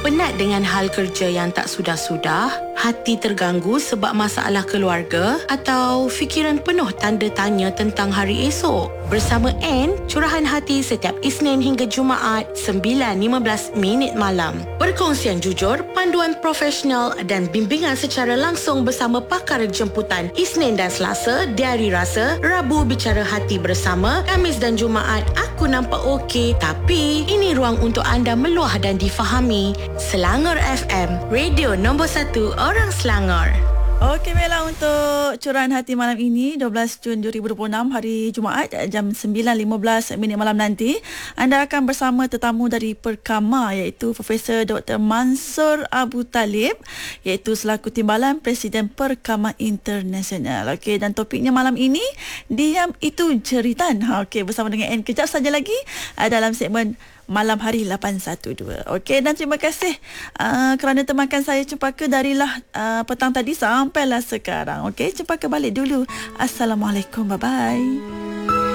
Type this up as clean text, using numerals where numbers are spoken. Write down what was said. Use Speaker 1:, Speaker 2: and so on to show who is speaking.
Speaker 1: Penat dengan hal kerja yang tak sudah-sudah? Hati terganggu sebab masalah keluarga? Atau fikiran penuh tanda tanya tentang hari esok? Bersama Anne, curahan hati setiap Isnin hingga Jumaat 9.15 malam. Perkongsian jujur, panduan profesional dan bimbingan secara langsung bersama pakar jemputan Isnin dan Selasa, Diari Rasa, Rabu Bicara Hati Bersama, Khamis dan Jumaat Aku Nampak Okey. Tapi ini ruang untuk anda meluah dan difahami. Selangor FM, radio nombor 1 orang Selangor.
Speaker 2: Okey, baiklah, untuk curahan hati malam ini 12 Jun 2026 hari Jumaat jam 9.15 malam nanti anda akan bersama tetamu dari Perkama, iaitu Profesor Dr. Mansur Abu Talib, iaitu selaku Timbalan Presiden Perkama Internasional. Okey, dan topiknya malam ini diam itu jeritan. Okey, bersama dengan Anne kejap saja lagi dalam segmen Malam Hari 812. Okey, dan terima kasih kerana temankan saya Cempaka darilah petang tadi sampailah sekarang. Okey, Cempaka balik dulu. Assalamualaikum, bye-bye.